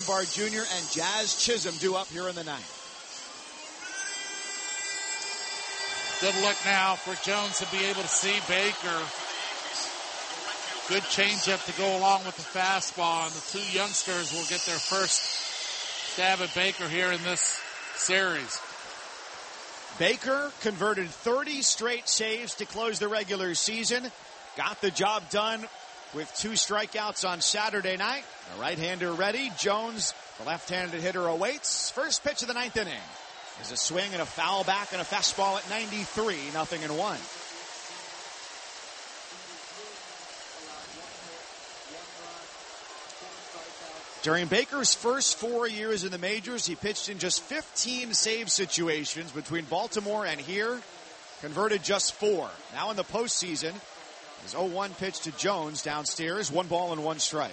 Lombard Jr. and Jazz Chisholm due up here in the ninth. Good look now for Jones to be able to see Baker. Good changeup to go along with the fastball, and the two youngsters will get their first stab at Baker here in this series. Baker converted 30 straight saves to close the regular season. Got the job done with 2 strikeouts on Saturday night. The right-hander ready. Jones, the left-handed hitter, awaits. First pitch of the ninth inning is a swing and a foul back and a fastball at 93, 0-1. During Baker's first 4 years in the majors, he pitched in just 15 save situations between Baltimore and here. Converted just 4. Now in the postseason, his 0-1 pitch to Jones downstairs, 1 ball and 1 strike.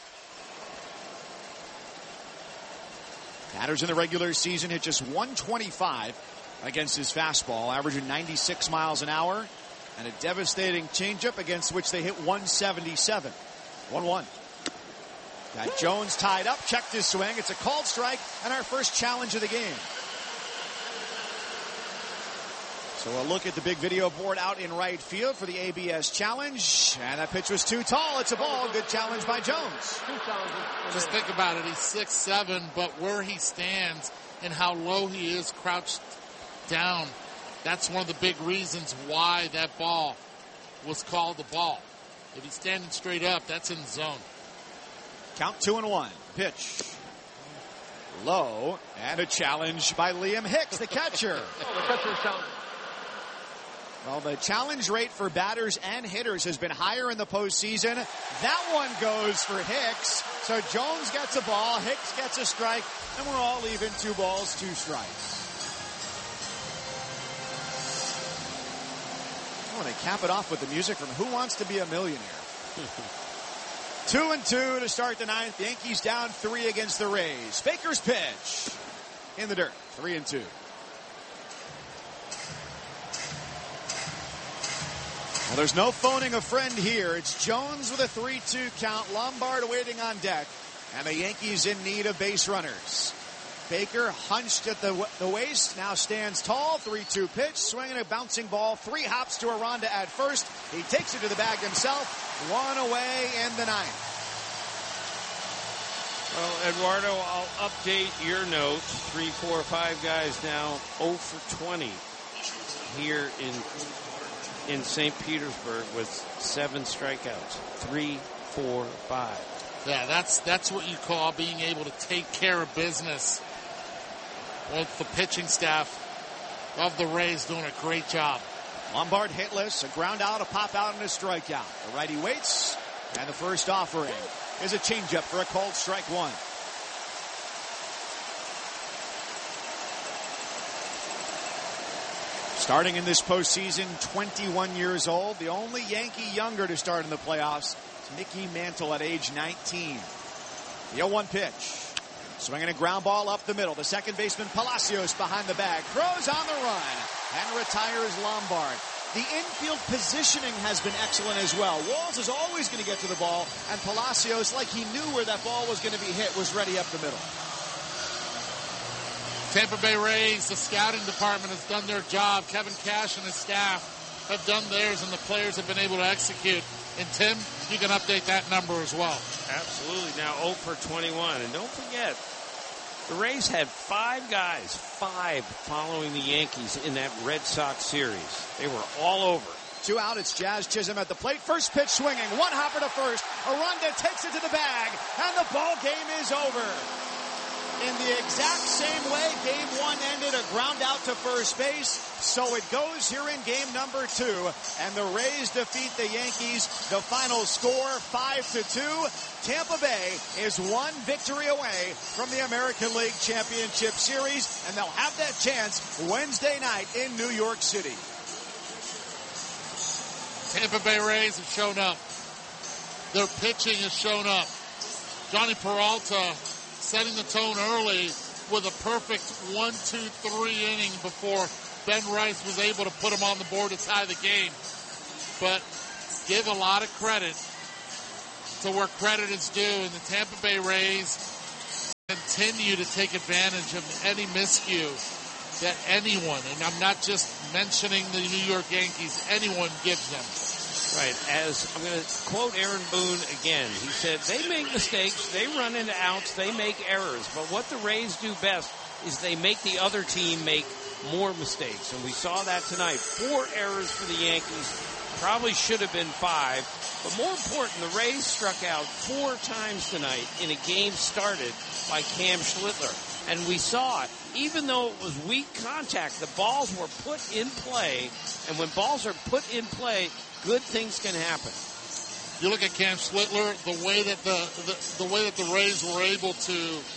Batters in the regular season hit just 125 against his fastball, averaging 96 miles an hour, and a devastating changeup against which they hit 177. 1-1. Got Jones tied up, checked his swing. It's a called strike and our first challenge of the game. So a look at the big video board out in right field for the ABS challenge. And that pitch was too tall. It's a ball. Good challenge by Jones. Just think about it. He's 6'7", but where he stands and how low he is crouched down, that's one of the big reasons why that ball was called the ball. If he's standing straight up, that's in the zone. Count 2-1. Pitch. Low. And a challenge by Liam Hicks, the catcher. The catcher's challenge. Well, the challenge rate for batters and hitters has been higher in the postseason. That one goes for Hicks. So Jones gets a ball, Hicks gets a strike, and we're all even. 2 balls, 2 strikes. I want to cap it off with the music from Who Wants to Be a Millionaire? 2-2 to start the ninth. The Yankees down 3 against the Rays. Baker's pitch in the dirt. 3-2. Well, there's no phoning a friend here. It's Jones with a 3-2 count. Lombard waiting on deck. And the Yankees in need of base runners. Baker hunched at the waist. Now stands tall. 3-2 pitch. Swinging a bouncing ball. 3 hops to Aranda at first. He takes it to the bag himself. 1 away in the ninth. Well, Eduardo, I'll update your notes. 3, 4, 5 guys now 0 for 20 here in St. Petersburg with 7 strikeouts. 3, 4, 5. Yeah, that's what you call being able to take care of business. With the pitching staff of the Rays doing a great job. Lombard hitless, a ground out, a pop out, and a strikeout. The righty waits, and the first offering is a changeup for a called strike 1. Starting in this postseason, 21 years old, the only Yankee younger to start in the playoffs is Mickey Mantle at age 19. The 0-1 pitch. Swinging a ground ball up the middle. The second baseman Palacios behind the bag. Throws on the run and retires Lombard. The infield positioning has been excellent as well. Walls is always going to get to the ball, and Palacios, like he knew where that ball was going to be hit, was ready up the middle. Tampa Bay Rays, the scouting department has done their job. Kevin Cash and his staff have done theirs, and the players have been able to execute. And Tim, you can update that number as well. Absolutely. Now 0 for 21. And don't forget, the Rays had 5 guys, 5 following the Yankees in that Red Sox series. They were all over. 2 out, it's Jazz Chisholm at the plate. First pitch swinging, 1 hopper to first. Aranda takes it to the bag, and the ball game is over. In the exact same way Game 1 ended, a ground out to first base. So it goes here in game number 2, and the Rays defeat the Yankees. The final score, 5-2. Tampa Bay is 1 victory away from the American League Championship Series, and they'll have that chance Wednesday night in New York City. Tampa Bay Rays have shown up. Their pitching has shown up. Johnny Peralta setting the tone early with a perfect 1-2-3 inning before Ben Rice was able to put him on the board to tie the game. But give a lot of credit to where credit is due, and the Tampa Bay Rays continue to take advantage of any miscue that anyone, and I'm not just mentioning the New York Yankees, anyone gives them. Right. As I'm going to quote Aaron Boone again, he said, they make mistakes, they run into outs, they make errors, but what the Rays do best is they make the other team make more mistakes. And we saw that tonight. 4 errors for the Yankees. Probably should have been 5. But more important, the Rays struck out 4 times tonight in a game started by Cam Schlittler. And we saw it. Even though it was weak contact, the balls were put in play. And when balls are put in play, good things can happen. You look at Cam Schlittler, the way that the way that the Rays were able to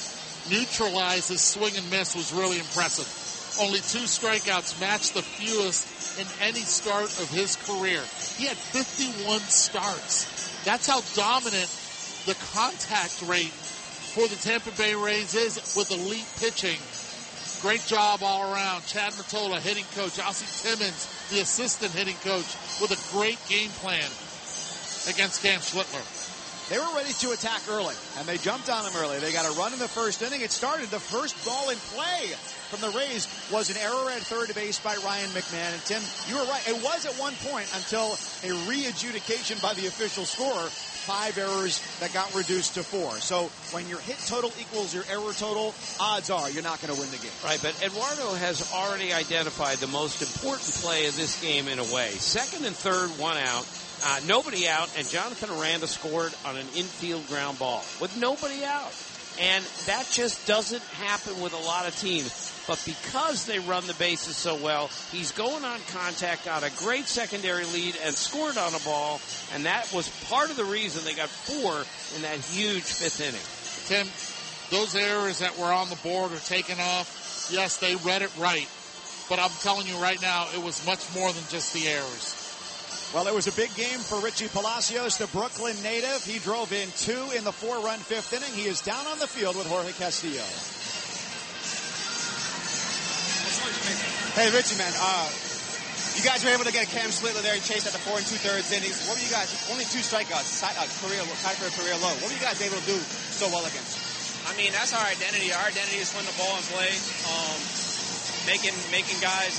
neutralize his swing and miss was really impressive. Only 2 strikeouts matched the fewest in any start of his career. He had 51 starts. That's how dominant the contact rate for the Tampa Bay Rays is with elite pitching. Great job all around. Chad Mottola, hitting coach. Ossie Timmons, the assistant hitting coach, with a great game plan against Cam Schlittler. They were ready to attack early, and they jumped on him early. They got a run in the first inning. It started. The first ball in play from the Rays was an error at third base by Ryan McMahon. And Tim, you were right. It was at one point until a re-adjudication by the official scorer. 5 errors that got reduced to 4. So when your hit total equals your error total, odds are you're not going to win the game. Right, but Eduardo has already identified the most important play of this game in a way. Second and third, 1 out. Nobody out, and Jonathan Aranda scored on an infield ground ball with nobody out. And that just doesn't happen with a lot of teams. But because they run the bases so well, he's going on contact, got a great secondary lead, and scored on a ball. And that was part of the reason they got 4 in that huge 5th inning. Tim, those errors that were on the board are taken off. Yes, they read it right. But I'm telling you right now, it was much more than just the errors. Well, it was a big game for Richie Palacios, the Brooklyn native. He drove in 2 in the 4-run 5th inning. He is down on the field with Jorge Castillo. Hey, Richie, man, you guys were able to get Cam Schlittler there and chase at the 4 2/3 innings. What were you guys, only 2 strikeouts, tied for a career low. What were you guys able to do so well against? I mean, that's our identity. Our identity is putting the ball in play, making guys,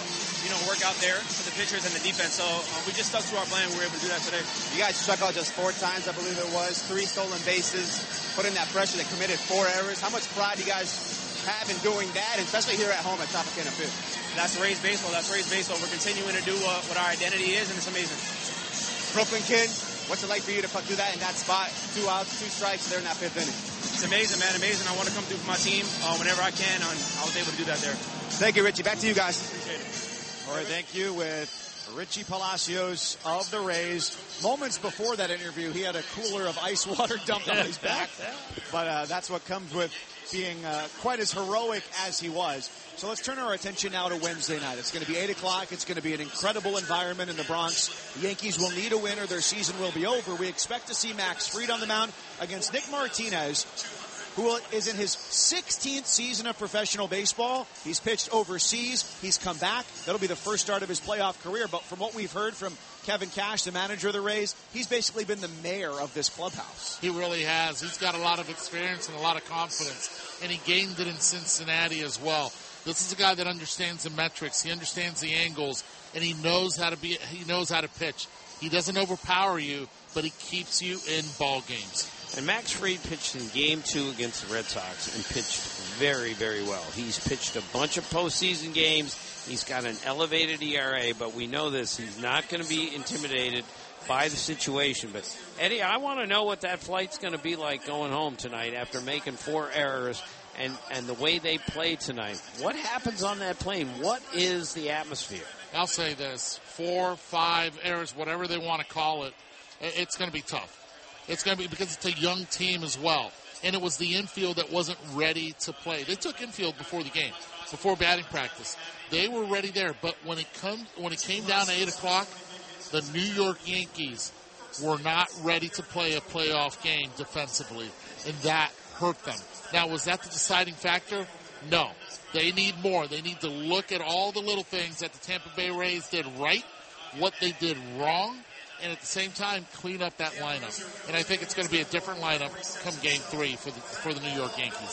work out there for the pitchers and the defense. So we just stuck to our plan. We were able to do that today. You guys struck out just 4 times, I believe it was, 3 stolen bases, put in that pressure. They committed 4 errors. How much pride do you guys have in doing that, and especially here at home at Tropicana Field? That's Rays baseball. We're continuing to do what our identity is, and it's amazing. Brooklyn kid, what's it like for you to do that in that spot? 2 outs, 2 strikes there in that 5th inning. It's amazing, man. Amazing. I want to come through for my team whenever I can. I was able to do that there. Thank you, Richie. Back to you guys. Appreciate it. All right, thank you with Richie Palacios of the Rays. Moments before that interview, he had a cooler of ice water dumped on his back. But that's what comes with being quite as heroic as he was. So let's turn our attention now to Wednesday night. It's going to be 8 o'clock. It's going to be an incredible environment in the Bronx. The Yankees will need a win or their season will be over. We expect to see Max Fried on the mound against Nick Martinez, who is in his 16th season of professional baseball. He's pitched overseas. He's come back. That'll be the first start of his playoff career. But from what we've heard from Kevin Cash, the manager of the Rays, he's basically been the mayor of this clubhouse. He really has. He's got a lot of experience and a lot of confidence, and he gained it in Cincinnati as well. This is a guy that understands the metrics. He understands the angles, and he knows how to pitch. He doesn't overpower you, but he keeps you in ball games. And Max Fried pitched in Game 2 against the Red Sox and pitched very, very well. He's pitched a bunch of postseason games. He's got an elevated ERA, but we know this. He's not going to be intimidated by the situation. But, Eddie, I want to know what that flight's going to be like going home tonight after making 4 errors and the way they played tonight. What happens on that plane? What is the atmosphere? I'll say this, 4, 5 errors, whatever they want to call it, it's going to be tough. It's going to be because it's a young team as well. And it was the infield that wasn't ready to play. They took infield before the game, before batting practice. They were ready there. But when it came down to 8 o'clock, the New York Yankees were not ready to play a playoff game defensively. And that hurt them. Now, was that the deciding factor? No. They need more. They need to look at all the little things that the Tampa Bay Rays did right, what they did wrong, and at the same time clean up that lineup. And I think it's going to be a different lineup come Game 3 for the New York Yankees.